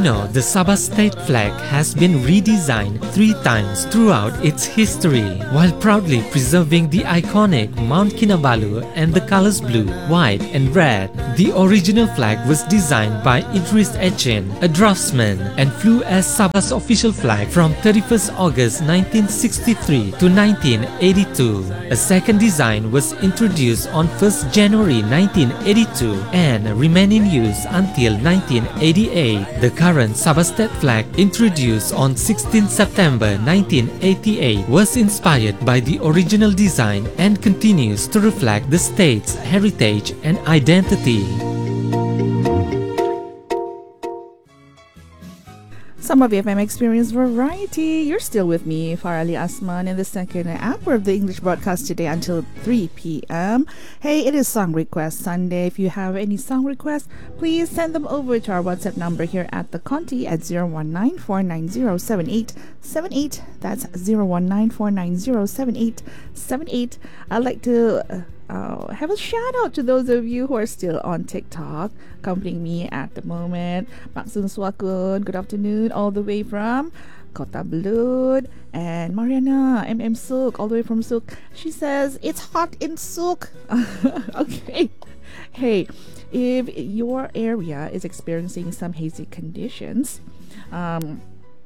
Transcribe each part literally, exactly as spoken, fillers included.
know the Sabah state flag has been redesigned three times throughout its history, while proudly preserving the iconic Mount Kinabalu and the colors blue, white and red. The original flag was designed by Idris Echin, a draftsman, and flew as Sabah's official flag from thirty-first August nineteen sixty-three to nineteen eighty-two. A second design was introduced on first January nineteen eighty-two and remained in use until nineteen eighty-eight. The current Sabah state flag, introduced on sixteenth September nineteen eighty-eight, was inspired by the original design and continues to reflect the state's heritage and identity. Sabah V F M Experience Variety. You're still with me, Farali Asman, in the second hour of the English broadcast today until three p m Hey, it is Song Request Sunday. If you have any song requests, please send them over to our WhatsApp number here at the Conti at zero one nine four nine zero seven eight seven eight. That's zero one nine four nine zero seven eight seven eight. I'd like to Uh, Uh, have a shout out to those of you who are still on TikTok, accompanying me at the moment. Maksun Swakun, good afternoon, all the way from Kota Belud. And Mariana M M Suk, all the way from Suk. She says, it's hot in Suk. Okay. Hey, if your area is experiencing some hazy conditions, um,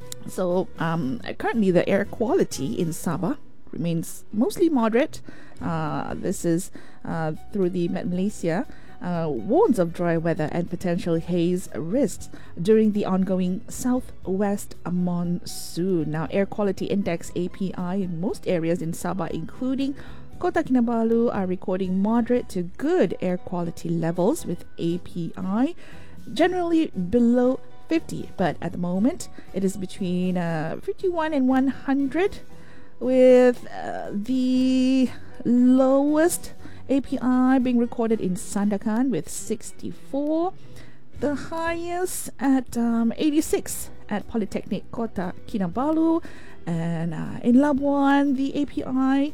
so um, currently the air quality in Sabah remains mostly moderate. Uh, this is uh, through the Met Malaysia uh, warns of dry weather and potential haze risks during the ongoing southwest monsoon. Now, air quality index A P I in most areas in Sabah, including Kota Kinabalu, are recording moderate to good air quality levels with A P I generally below fifty, but at the moment it is between uh, fifty-one and one hundred, with uh, the lowest A P I being recorded in Sandakan with sixty-four, the highest at um, eighty-six at Polytechnic Kota Kinabalu, and uh, in Labuan the A P I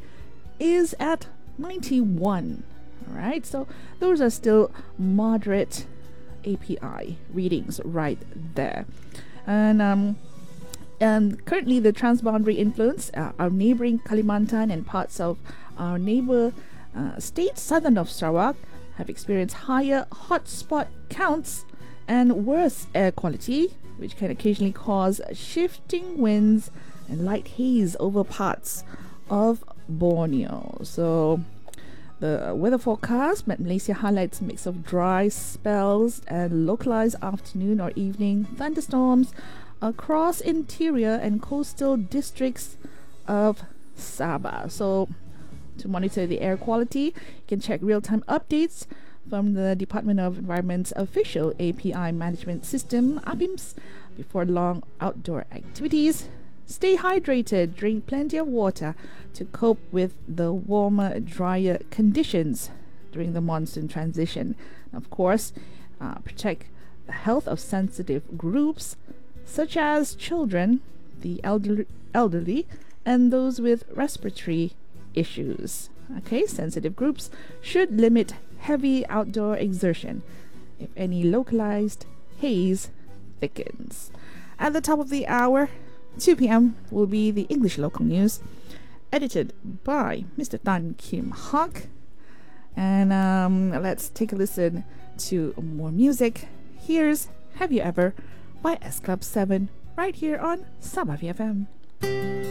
is at ninety-one. Alright, so those are still moderate A P I readings right there. And um And currently, the transboundary influence, uh, our neighboring Kalimantan and parts of our neighbor uh, state, southern of Sarawak, have experienced higher hotspot counts and worse air quality, which can occasionally cause shifting winds and light haze over parts of Borneo. So, the weather forecast, Met Malaysia highlights a mix of dry spells and localized afternoon or evening thunderstorms across interior and coastal districts of Sabah. So, to monitor the air quality, you can check real-time updates from the Department of Environment's official A P I management system, A P I M S, before long outdoor activities. Stay hydrated, drink plenty of water to cope with the warmer, drier conditions during the monsoon transition. Of course, uh, protect the health of sensitive groups such as children, the elderly, elderly, and those with respiratory issues. Okay, sensitive groups should limit heavy outdoor exertion if any localized haze thickens. At the top of the hour, two p m, will be the English local news, edited by Mister Tan Kim Hak. And um, let's take a listen to more music. Here's Have You Ever by S Club seven, right here on Sabah V F M.